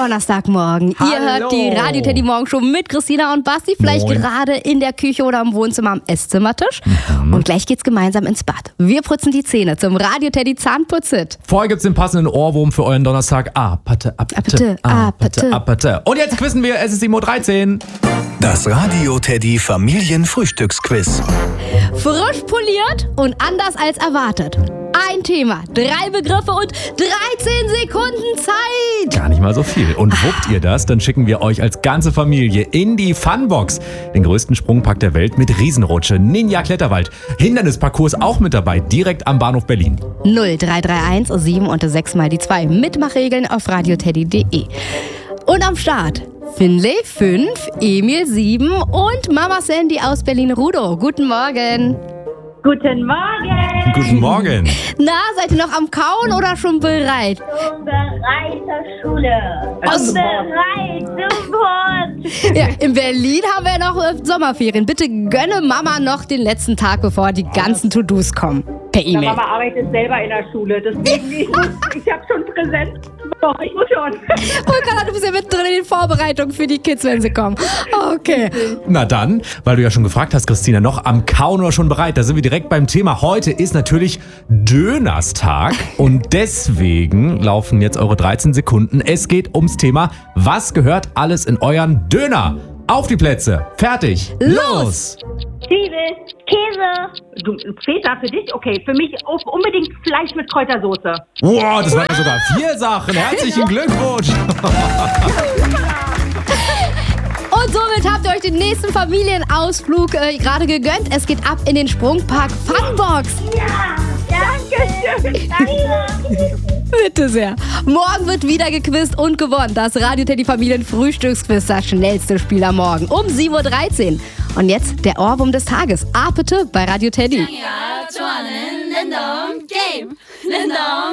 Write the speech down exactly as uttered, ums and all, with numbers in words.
Donnerstagmorgen. Hallo. Ihr hört die Radio Teddy Morgenshow mit Christina und Basti. Vielleicht Moin. gerade in der Küche oder im Wohnzimmer am Esszimmertisch. Mhm. Und gleich geht's gemeinsam ins Bad. Wir putzen die Zähne zum Radio Teddy Zahnputz-Hit. Vorher gibt's den passenden Ohrwurm für euren Donnerstag. Ah, Patte, Apate, Apate, Apate, Apate. Apate. Und jetzt quissen wir, es ist sieben Uhr dreizehn. Das Radio Teddy Familienfrühstücksquiz. Frisch poliert und anders als erwartet. Ein Thema, drei Begriffe und dreizehn Sekunden Zeit. Gar nicht mal so viel. Und wuppt ihr das, dann schicken wir euch als ganze Familie in die Funbox. Den größten Sprungpark der Welt mit Riesenrutsche, Ninja-Kletterwald, Hindernisparcours auch mit dabei, direkt am Bahnhof Berlin. null drei drei eins sieben und sechs mal die zwei. Mitmachregeln auf radioteddy punkt de. Und am Start Finlay fünf, Emil sieben und Mama Sandy aus Berlin-Rudow. Guten Morgen. Guten Morgen! Guten Morgen. Na, seid ihr noch am Kauen oder schon bereit? Bereit zur Schule. Aus- Bereit sofort. Ja, in Berlin haben wir noch äh, Sommerferien. Bitte gönne Mama noch den letzten Tag, bevor die ganzen To-Dos kommen. Per Na, E-Mail. Mama arbeitet selber in der Schule, deswegen ich, muss- ich habe schon Präsenz. Doch, ich muss schon. Oh Gott, du bist ja mit drin in den Vorbereitungen für die Kids, wenn sie kommen. Okay. Na dann, weil du ja schon gefragt hast, Christina, noch am Kauen oder schon bereit? Da sind wir direkt beim Thema. Heute ist natürlich Dönerstag und deswegen laufen jetzt eure dreizehn Sekunden. Es geht ums Thema, was gehört alles in euren Döner? Auf die Plätze, fertig, los! Zwiebel, Käse. Du, Feta für dich? Okay, für mich auf- unbedingt Fleisch mit Kräutersoße. Wow, das waren ja sogar vier Sachen. Herzlichen Glückwunsch! Und somit habt ihr euch den nächsten Familienausflug äh, gerade gegönnt. Es geht ab in den Sprungpark Funbox. Ja, danke schön. Danke. Bitte sehr. Morgen wird wieder gequizt und gewonnen. Das Radio Teddy Familien Frühstücksquiz, das schnellste Spiel am Morgen um sieben Uhr dreizehn. Und jetzt der Ohrwurm des Tages. Apete bei Radio Teddy. Lindong Game. Lindong